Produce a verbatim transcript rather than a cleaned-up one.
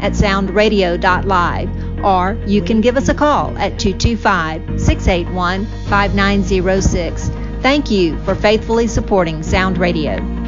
at sound radio dot live, or you can give us a call at two two five, six eight one, five nine zero six. Thank you for faithfully supporting Sound Radio.